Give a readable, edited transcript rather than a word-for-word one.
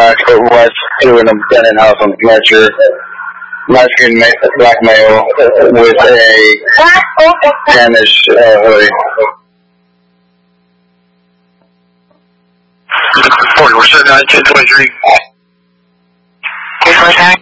black foot west to an abandoned house on Fletcher. Light-skinned black male with a Spanish hoodie. 40, we're setting 1023. Contact.